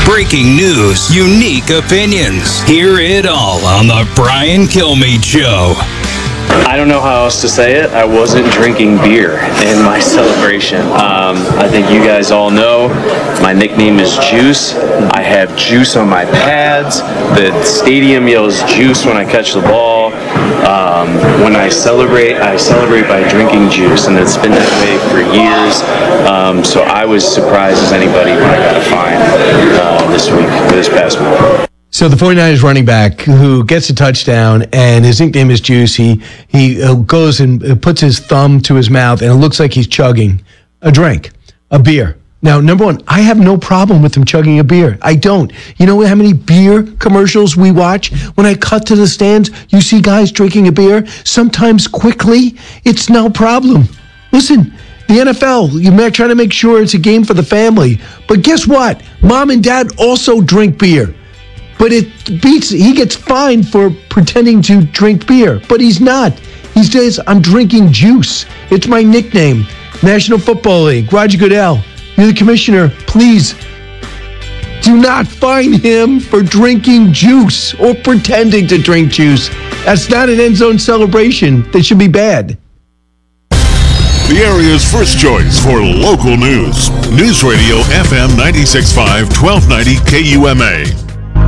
Breaking news, unique opinions. Hear it all on the Brian Kilmeade Show. I don't know how else to say it. I wasn't drinking beer in my celebration. I think you guys all know my nickname is Juice. I have juice on my pads. The stadium yells juice when I catch the ball. When I celebrate by drinking juice, and it's been that way for years. So I was surprised as anybody when I got a fine this past week. So the 49ers running back who gets a touchdown, and his nickname is Juice, he goes and puts his thumb to his mouth, and it looks like he's chugging a drink, a beer. Now, number one, I have no problem with him chugging a beer. I don't. You know how many beer commercials we watch? When I cut to the stands, you see guys drinking a beer, sometimes quickly. It's no problem. Listen, the NFL, you're trying to make sure it's a game for the family. But guess what? Mom and dad also drink beer. But he gets fined for pretending to drink beer. But he's not. He says, I'm drinking juice. It's my nickname. National Football League. Roger Goodell, you're the commissioner. Please do not fine him for drinking juice or pretending to drink juice. That's not an end zone celebration. That should be bad. The area's first choice for local news. News Radio FM 96.5, 1290 KUMA.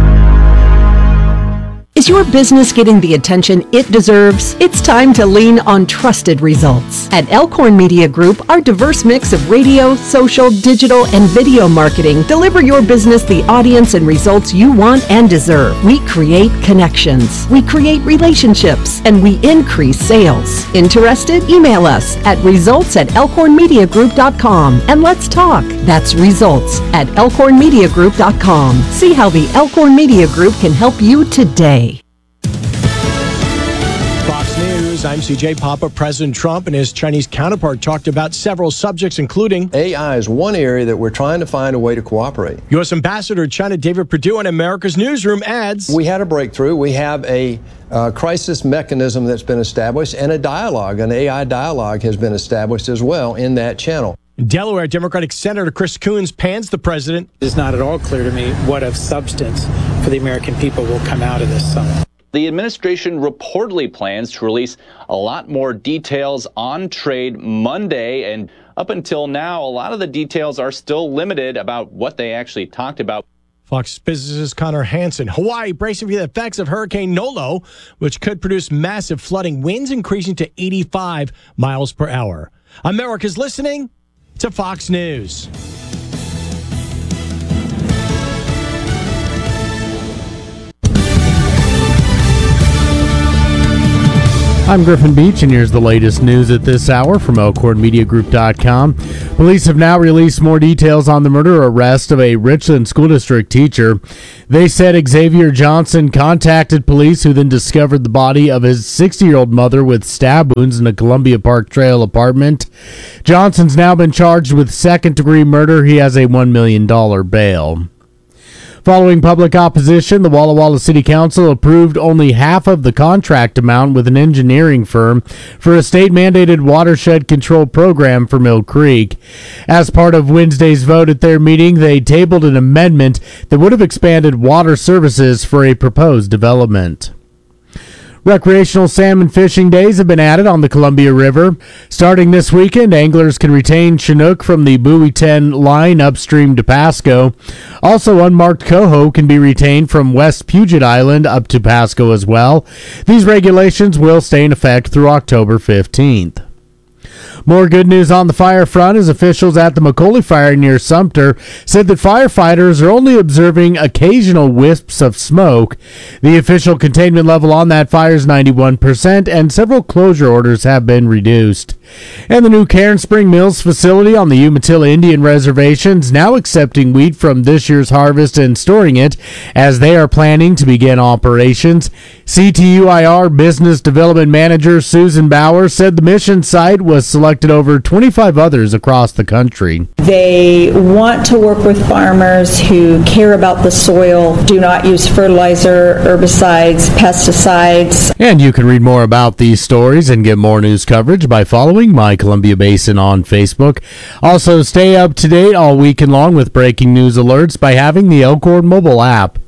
Is your business getting the attention it deserves? It's time to lean on trusted results. At Elkhorn Media Group, our diverse mix of radio, social, digital, and video marketing deliver your business the audience and results you want and deserve. We create connections, we create relationships, and we increase sales. Interested? Email us at results@elkhornmediagroup.com and let's talk. That's results@elkhornmediagroup.com. See how the Elkhorn Media Group can help you today. Fox News, I'm CJ Papa. President Trump and his Chinese counterpart talked about several subjects, including AI is one area that we're trying to find a way to cooperate. U.S. Ambassador to China David Perdue on America's Newsroom adds, we had a breakthrough. We have a crisis mechanism that's been established, and a dialogue, an AI dialogue has been established as well in that channel. Delaware Democratic Senator Chris Coons pans the president. It is not at all clear to me what of substance for the American people will come out of this summit. The administration reportedly plans to release a lot more details on trade Monday, and up until now, a lot of the details are still limited about what they actually talked about. Fox Business' Connor Hansen. Hawaii bracing for the effects of Hurricane Nolo, which could produce massive flooding, winds increasing to 85 miles per hour. America's listening to Fox News. I'm Griffin Beach, and here's the latest news at this hour from ElkhornMediaGroup.com. Police have now released more details on the murder arrest of a Richland School District teacher. They said Xavier Johnson contacted police, who then discovered the body of his 60-year-old mother with stab wounds in a Columbia Park Trail apartment. Johnson's now been charged with second-degree murder. He has a $1 million bail. Following public opposition, the Walla Walla City Council approved only half of the contract amount with an engineering firm for a state-mandated watershed control program for Mill Creek. As part of Wednesday's vote at their meeting, they tabled an amendment that would have expanded water services for a proposed development. Recreational salmon fishing days have been added on the Columbia River. Starting this weekend, anglers can retain Chinook from the Buoy 10 line upstream to Pasco. Also, unmarked coho can be retained from West Puget Island up to Pasco as well. These regulations will stay in effect through October 15th. More good news on the fire front as officials at the McCauley Fire near Sumter said that firefighters are only observing occasional wisps of smoke. The official containment level on that fire is 91%, and several closure orders have been reduced. And the new Cairn Spring Mills facility on the Umatilla Indian Reservation is now accepting wheat from this year's harvest and storing it as they are planning to begin operations. CTUIR Business Development Manager Susan Bauer said the mission site was selected over 25 others across the country. They want to work with farmers who care about the soil, do not use fertilizer, herbicides, pesticides. And you can read more about these stories and get more news coverage by following following My Columbia Basin on Facebook. Also, stay up to date all weekend long with breaking news alerts by having the Elkhorn mobile app.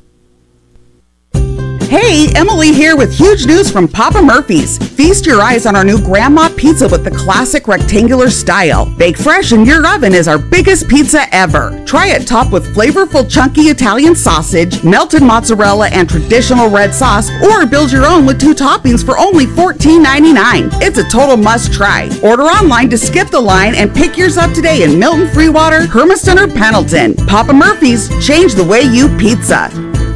Hey, Emily here with huge news from Papa Murphy's. Feast your eyes on our new Grandma Pizza with the classic rectangular style. Bake fresh in your oven is our biggest pizza ever. Try it topped with flavorful chunky Italian sausage, melted mozzarella, and traditional red sauce, or build your own with 2 toppings for only $14.99. It's a total must try. Order online to skip the line and pick yours up today in Milton, Freewater, Hermiston, or Pendleton. Papa Murphy's, change the way you pizza.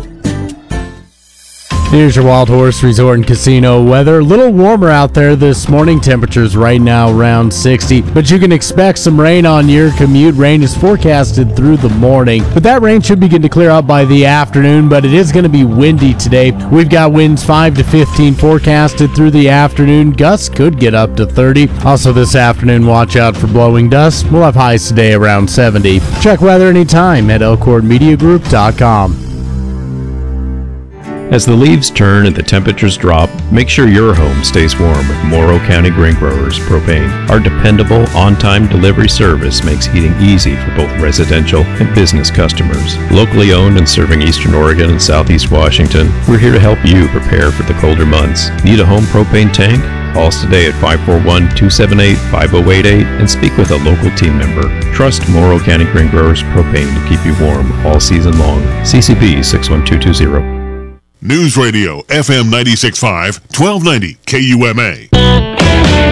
Here's your Wild Horse Resort and Casino weather. A little warmer out there this morning. Temperatures right now around 60, but you can expect some rain on your commute. Rain is forecasted through the morning, but that rain should begin to clear out by the afternoon, but it is going to be windy today. We've got winds 5 to 15 forecasted through the afternoon. Gusts could get up to 30. Also this afternoon, watch out for blowing dust. We'll have highs today around 70. Check weather anytime at elkhornmediagroup.com. As the leaves turn and the temperatures drop, make sure your home stays warm with Morrow County Grain Growers Propane. Our dependable, on-time delivery service makes heating easy for both residential and business customers. Locally owned and serving Eastern Oregon and Southeast Washington, we're here to help you prepare for the colder months. Need a home propane tank? Call us today at 541-278-5088 and speak with a local team member. Trust Morrow County Grain Growers Propane to keep you warm all season long. CCB 61220. News Radio FM 96.5, 1290 KUMA.